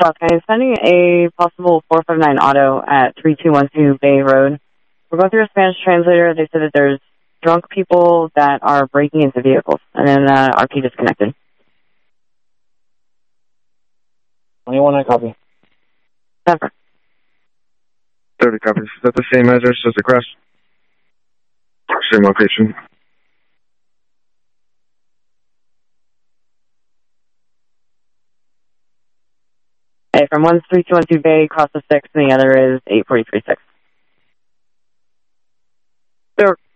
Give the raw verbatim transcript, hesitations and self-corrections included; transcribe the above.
South County, sending a possible four five nine auto at three two one two Bay Road. We're going through a Spanish translator. They said that there's drunk people that are breaking into vehicles, and then uh, R P disconnected. twenty-one, I copy. Never. thirty copies. Is that the same address as the crash? Same location. Hey, from one three two one two Bay, across the six, and the other is eight four three six. There.